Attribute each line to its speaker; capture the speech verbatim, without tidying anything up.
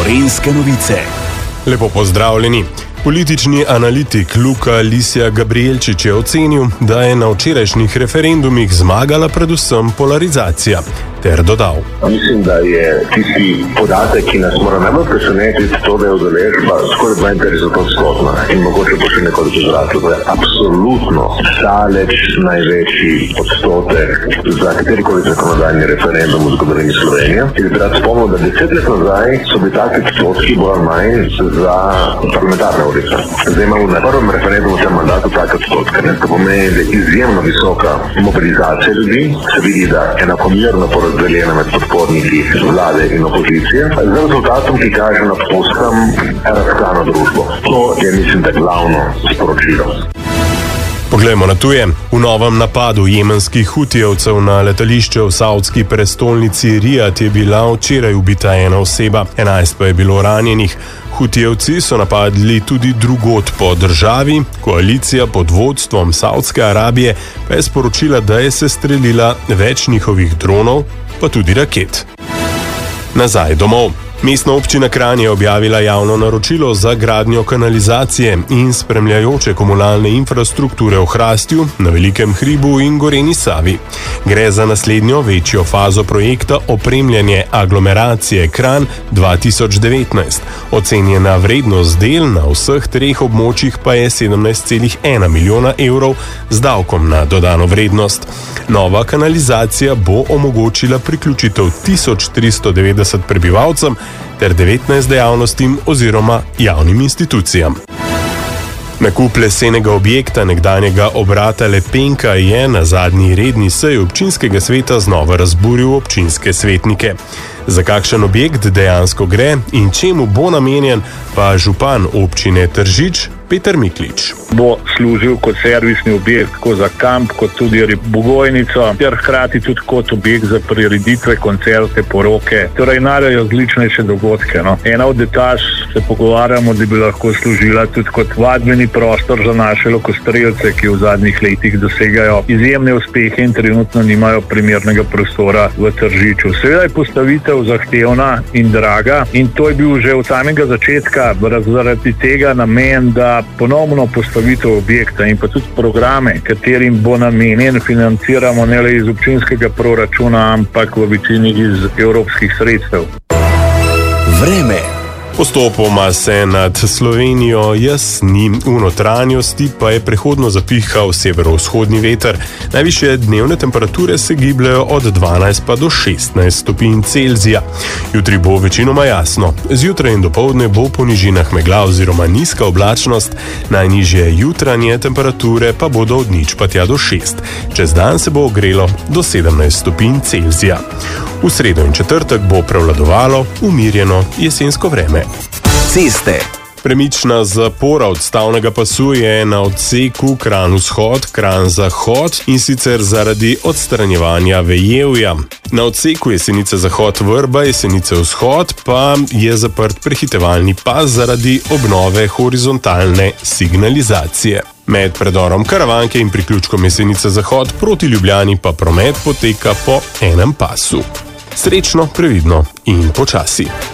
Speaker 1: Gorenjske novice.
Speaker 2: Lepo pozdravljeni. Politični analitik Luka Lisja Gabrielčič je ocenil, da je na včerajšnjih referendumih zmagala predvsem polarizacija, ter dodal.
Speaker 3: Mislim, da je tisti podatek, ki nas mora najbolj presenetiti, to, da je udeležba skoraj dvaintrideset odstotna in mogoče bo še nekoliko zrasla. To je absolutno daleč največji odstotek za katerikoli zakonodajni referendum v zgodovini Slovenije. In bi rad spomnil, da deset let nazaj so bili taki odstotki bolj manj za parlamentarne volitve. Zdaj imamo na prvem referendumu v tem mandatu take odstotke. To pomeni, da je izjemno visoka mobilizacija ljudi, se vidi, da enakomerno porazdeljena med podporniki vlade in opozicije, z rezultatom, ki kaže na povsem razklano družbo. To je, mislim, da glavno sporočilo.
Speaker 2: Poglejmo na tuje. V novem napadu jemenskih hutijevcev na letališče v savdski prestolnici Rijad je bila včeraj ubita ena oseba, enajst pa je bilo ranjenih. Hutijevci so napadli tudi drugod po državi, koalicija pod vodstvom Savdske Arabije pa je sporočila, da je sestrelila več njihovih dronov, pa tudi raket. Nazaj domov. Mestna občina Kranj je objavila javno naročilo za gradnjo kanalizacije in spremljajoče komunalne infrastrukture v Hrastju, na Velikem hribu in Goreni Savi. Gre za naslednjo večjo fazo projekta opremljanje aglomeracije Kranj dva tisoč devetnajst. Ocenjena vrednost del na vseh treh območjih pa je sedemnajst celih ena milijona evrov z davkom na dodano vrednost. Nova kanalizacija bo omogočila priključitev tisoč tristo devetdeset prebivalcem ter devetnajst dejavnostim oziroma javnim institucijam. Nakup lesenega objekta nekdanjega obrata Lepenka je na zadnji redni seji občinskega sveta znova razburil občinske svetnike. Za kakšen objekt dejansko gre in čemu bo namenjen, pa župan občine Tržič Peter Miklič.
Speaker 4: Bo služil kot servisni objekt, tako za kamp, kot tudi bogojnico, ter hkrati tudi kot objekt za prireditve, koncerte, poroke, torej najrazličnejše dogodke. No. Ena od etaž se pogovarjamo, da bi lahko služila tudi kot vadbeni prostor za naše lokostrelce, ki v zadnjih letih dosegajo izjemne uspehe in trenutno nimajo primernega prostora v Tržiču. Seveda je postavitev zahtevna in draga in to je bil že od samega začetka zaradi tega namen, da ponovno postavitev objekta in pa tudi programe, katerim bo namenjen, financiramo ne le iz občinskega proračuna, ampak v večini iz evropskih sredstev.
Speaker 1: Vreme.
Speaker 2: Postopoma se nad Slovenijo jasni, v notranjosti pa je prehodno zapihal severovzhodni veter. Najvišje dnevne temperature se gibljajo od dvanajst pa do šestnajst stopinj Celzija. Jutri bo večinoma jasno. Zjutraj in dopoldne bo po nižinah megla oziroma nizka oblačnost, najnižje jutranje temperature pa bodo od nič pa tja do šest. Čez dan se bo ogrelo do sedemnajst stopinj Celzija. V sredo in četrtek bo prevladovalo umirjeno jesensko vreme.
Speaker 1: Ceste.
Speaker 2: Premična zapora odstavnega pasu je na odseku Kranj-Vzhod, Kranj-Zahod in sicer zaradi odstranjevanja vejevja. Na odseku Jesenice-Zahod-Vrba, Jesenice-Vzhod pa je zaprt prehitevalni pas zaradi obnove horizontalne signalizacije. Med predorom Karavanke in priključkom Jesenice-Zahod proti Ljubljani pa promet poteka po enem pasu. Srečno, previdno in počasi.